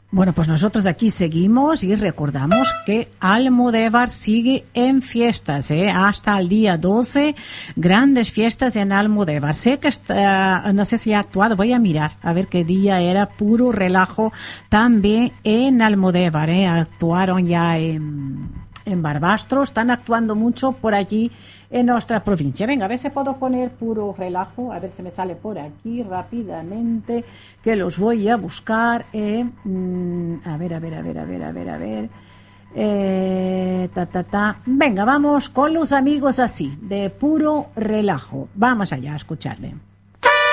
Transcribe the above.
Bueno, pues nosotros aquí seguimos y recordamos que Almudévar sigue en fiestas, hasta el día 12, grandes fiestas en Almudévar. Sé que no sé si ha actuado, voy a mirar a ver qué día era, puro relajo también en Almudévar, actuaron ya en Barbastro, están actuando mucho por allí en nuestra provincia. Venga, a ver si puedo poner puro relajo, a ver si me sale por aquí rápidamente, que los voy a buscar. A ver. Venga, vamos con los amigos así, de puro relajo. Vamos allá a escucharle.